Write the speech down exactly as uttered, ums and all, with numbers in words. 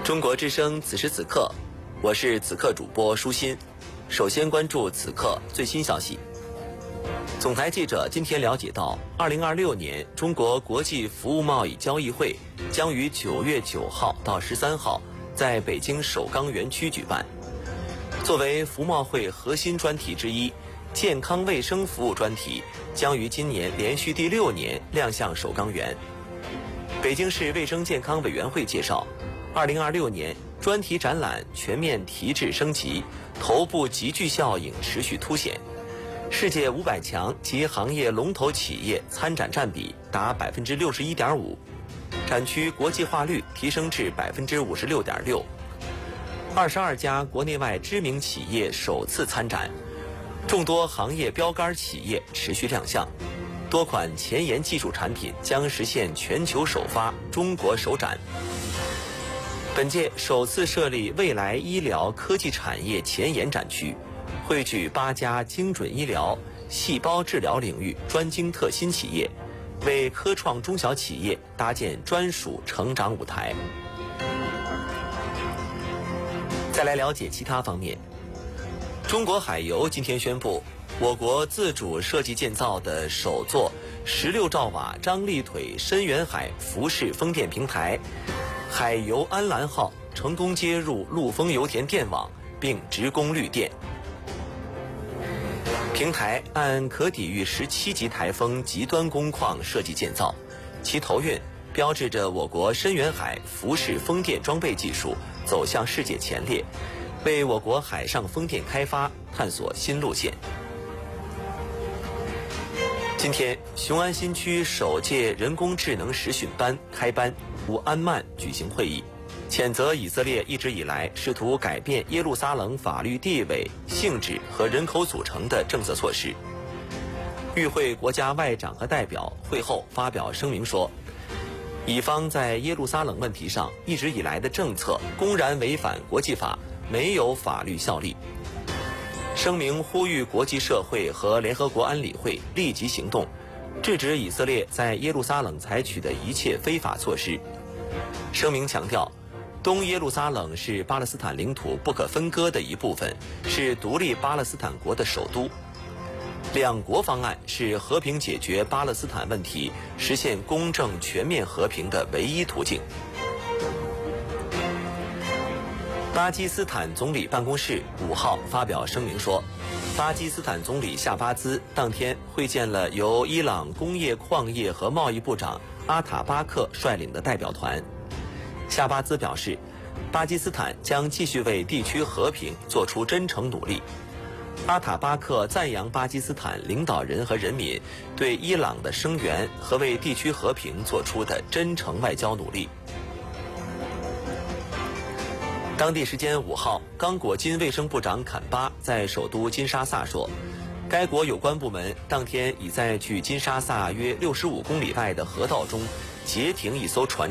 中国之声此时此刻，我是此刻主播舒心。首先关注此刻最新消息。总台记者今天了解到，二零二六年中国国际服务贸易交易会将于九月九号到十三号在北京首钢园区举办。作为服贸会核心专题之一，健康卫生服务专题将于今年连续第六年亮相首钢园。北京市卫生健康委员会介绍，二零二六年专题展览全面提质升级，头部集聚效应持续凸显。世界五百强及行业龙头企业参展占比达百分之六十一点五，展区国际化率提升至百分之五十六点六。二十二家国内外知名企业首次参展，众多行业标杆企业持续亮相，多款前沿技术产品将实现全球首发、中国首展。本届首次设立未来医疗科技产业前沿展区，汇聚八家精准医疗、细胞治疗领域专精特新企业，为科创中小企业搭建专属成长舞台。再来了解其他方面。中国海油今天宣布，我国自主设计建造的首座十六兆瓦张力腿深远海浮式风电平台海油安澜号成功接入陆丰油田电网，并直供绿电。平台按可抵御十七级台风极端工况设计建造，其投运标志着我国深远海浮式风电装备技术走向世界前列，为我国海上风电开发探索新路线。今天，雄安新区首届人工智能实训班开班，吴安曼举行会议，谴责以色列一直以来试图改变耶路撒冷法律地位、性质和人口组成的政策措施。与会国家外长和代表会后发表声明说，以方在耶路撒冷问题上一直以来的政策公然违反国际法，没有法律效力。声明呼吁国际社会和联合国安理会立即行动，制止以色列在耶路撒冷采取的一切非法措施。声明强调，东耶路撒冷是巴勒斯坦领土不可分割的一部分，是独立巴勒斯坦国的首都。两国方案是和平解决巴勒斯坦问题、实现公正全面和平的唯一途径。巴基斯坦总理办公室五号发表声明说，巴基斯坦总理夏巴兹当天会见了由伊朗工业矿业和贸易部长阿塔巴克率领的代表团。夏巴兹表示，巴基斯坦将继续为地区和平做出真诚努力。阿塔巴克赞扬巴基斯坦领导人和人民对伊朗的声援和为地区和平做出的真诚外交努力。当地时间五号，刚果金卫生部长坎巴在首都金沙萨说，该国有关部门当天已在距金沙萨约六十五公里外的河道中截停一艘船